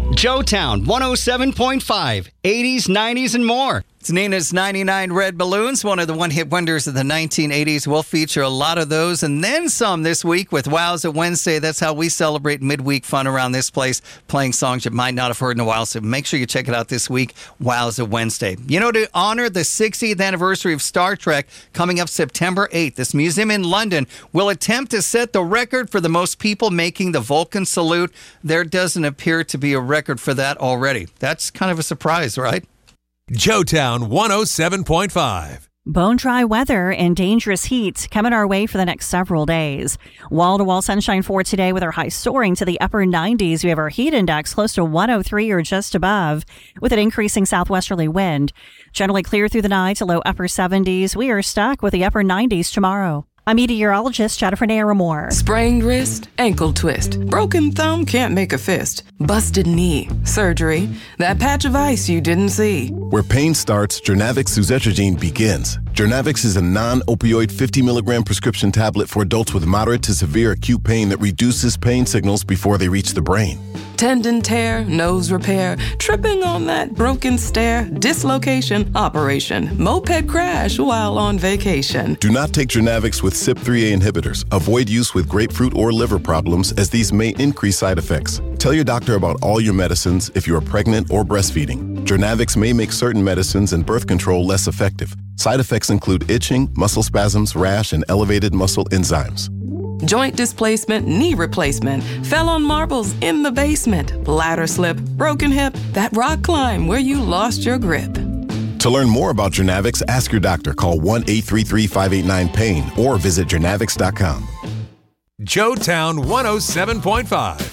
Joetown 107.5, 80s, 90s, and more. It's Nina's 99 Red Balloons, one of the one-hit wonders of the 1980s. We'll feature a lot of those and then some this week with Wowza Wednesday. That's how we celebrate midweek fun around this place, playing songs you might not have heard in a while. So make sure you check it out this week, Wowza Wednesday. You know, to honor the 60th anniversary of Star Trek coming up September 8th, this museum in London will attempt to set the record for the most people making the Vulcan salute. There doesn't appear to be a record for that already. That's kind of a surprise, right? Joetown 107.5. Bone-dry weather and dangerous heat coming our way for the next several days. Wall-to-wall sunshine for today with our high soaring to the upper 90s. We have our heat index close to 103 or just above with an increasing southwesterly wind. Generally clear through the night to low upper 70s. We are stuck with the upper 90s tomorrow. I'm meteorologist Jennifer Naramore. Sprained wrist, ankle twist, broken thumb, can't make a fist, busted knee, surgery, that patch of ice you didn't see. Where pain starts, Jernavix suzetrigine begins. Jernavix is a non-opioid 50 milligram prescription tablet for adults with moderate to severe acute pain that reduces pain signals before they reach the brain. Tendon tear, nose repair, tripping on that broken stair, dislocation, operation, moped crash while on vacation. Do not take Jernavix with CYP3A inhibitors. Avoid use with grapefruit or liver problems as these may increase side effects. Tell your doctor about all your medicines if you are pregnant or breastfeeding. Jernavix may make certain medicines and birth control less effective. Side effects include itching, muscle spasms, rash, and elevated muscle enzymes. Joint displacement, knee replacement, fell on marbles in the basement, ladder slip, broken hip, that rock climb where you lost your grip. To learn more about Jernavix, ask your doctor. Call 1-833-589-PAIN or visit jernavix.com. Joetown 107.5.